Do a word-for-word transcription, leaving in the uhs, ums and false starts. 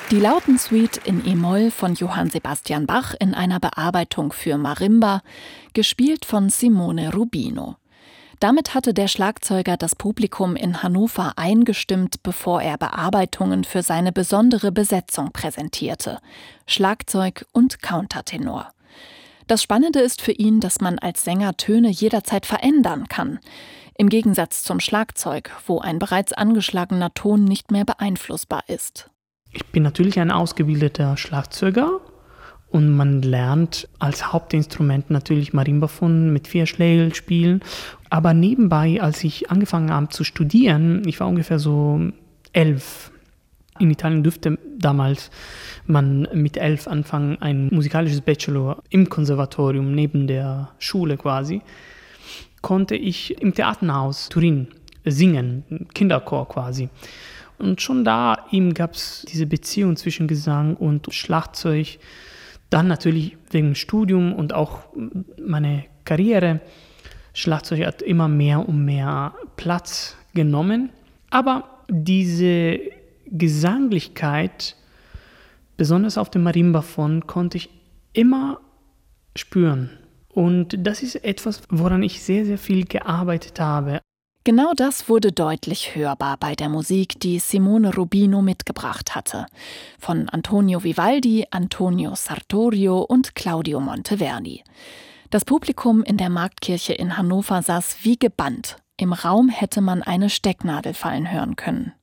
Die Lautensuite in E-Moll von Johann Sebastian Bach in einer Bearbeitung für Marimba, gespielt von Simone Rubino. Damit hatte der Schlagzeuger das Publikum in Hannover eingestimmt, bevor er Bearbeitungen für seine besondere Besetzung präsentierte: Schlagzeug und Countertenor. Das Spannende ist für ihn, dass man als Sänger Töne jederzeit verändern kann. Im Gegensatz zum Schlagzeug, wo ein bereits angeschlagener Ton nicht mehr beeinflussbar ist. Ich bin natürlich ein ausgebildeter Schlagzeuger und man lernt als Hauptinstrument natürlich Marimbaphon mit Vierschlägel spielen. Aber nebenbei, als ich angefangen habe zu studieren, ich war ungefähr so elf. In Italien dürfte damals man mit elf anfangen, ein musikalisches Bachelor im Konservatorium neben der Schule quasi, konnte ich im Theaterhaus Turin singen, Kinderchor quasi. Und schon da eben gab es diese Beziehung zwischen Gesang und Schlagzeug. Dann natürlich wegen dem Studium und auch meine Karriere. Schlagzeug hat immer mehr und mehr Platz genommen. Aber diese Gesanglichkeit, besonders auf dem Marimbaphon, konnte ich immer spüren. Und das ist etwas, woran ich sehr, sehr viel gearbeitet habe. Genau das wurde deutlich hörbar bei der Musik, die Simone Rubino mitgebracht hatte. Von Antonio Vivaldi, Antonio Sartorio und Claudio Monteverdi. Das Publikum in der Marktkirche in Hannover saß wie gebannt. Im Raum hätte man eine Stecknadel fallen hören können.